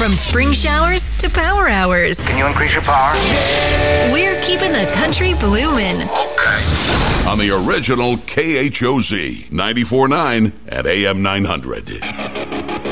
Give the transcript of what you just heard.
From spring showers to power hours. Can you increase your power? We're keeping the country bloomin'. Okay. On the original KHOZ 94.9 at AM 900.